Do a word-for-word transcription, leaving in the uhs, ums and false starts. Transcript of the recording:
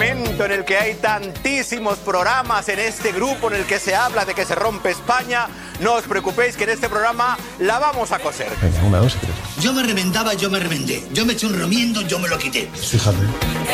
momento en el que hay tantísimos programas en este grupo en el que se habla de que se rompe España, no os preocupéis que en este programa la vamos a coser. Venga, una, dos y tres. Yo me reventaba, yo me reventé. Yo me eché un remiendo, yo me lo quité. Fíjate.